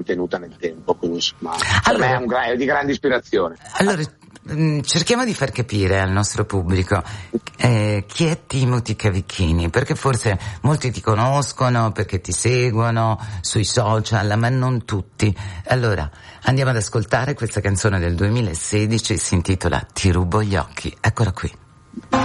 tenuta nel tempo, quindi insomma per me è di grande ispirazione. Allora cerchiamo di far capire al nostro pubblico chi è Timothy Cavicchini, perché forse molti ti conoscono, perché ti seguono sui social, ma non tutti. Allora andiamo ad ascoltare questa canzone del 2016, si intitola Ti rubo gli occhi. Eccola qui.